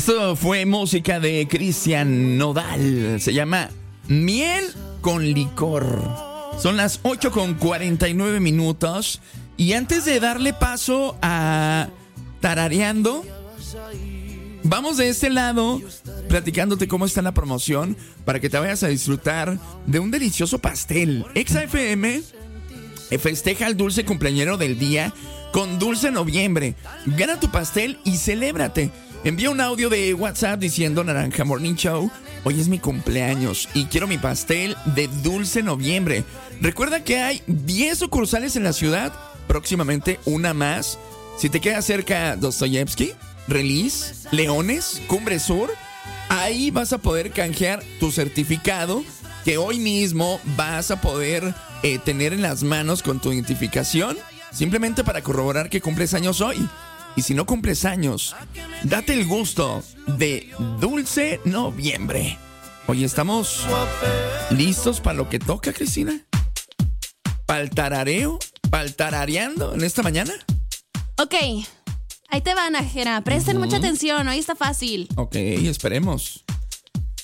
Esto fue música de Cristian Nodal. Se llama Miel con Licor. Son las 8:49. Y antes de darle paso a Tarareando, vamos de este lado platicándote cómo está la promoción para que te vayas a disfrutar de un delicioso pastel. Exa FM festeja el dulce cumpleañero del día con Dulce Noviembre. Gana tu pastel y celébrate. Envía un audio de WhatsApp diciendo: Naranja Morning Show, hoy es mi cumpleaños y quiero mi pastel de Dulce Noviembre. Recuerda que hay 10 sucursales en la ciudad, próximamente una más. Si te queda cerca Dostoyevsky, Release, Leones, Cumbre Sur, ahí vas a poder canjear tu certificado que hoy mismo vas a poder tener en las manos con tu identificación, simplemente para corroborar que cumples años hoy. Y si no cumples años, date el gusto de Dulce Noviembre. Oye, ¿estamos listos para lo que toca, Cristina? ¿Para el tarareo? ¿Para el tarareando en esta mañana? Ok, ahí te va, Nájera. Presten mucha atención, hoy está fácil. Ok, esperemos.